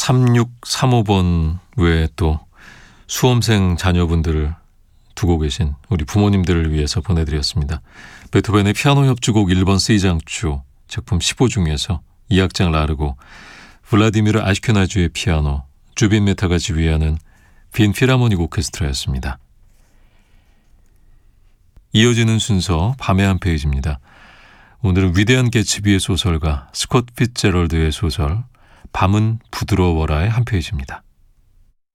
3635번 외에 또 수험생 자녀분들을 두고 계신 우리 부모님들을 위해서 보내드렸습니다. 베토벤의 피아노 협주곡 1번 C장조 작품 15 중에서 2악장 라르고, 블라디미르 아시케나주의 피아노, 주빈 메타가 지휘하는 빈 필하모닉 오케스트라였습니다. 이어지는 순서 밤의 한 페이지입니다. 오늘은 위대한 개츠비의 소설가 스콧 피츠제럴드의 소설 밤은 부드러워라의 한 페이지입니다.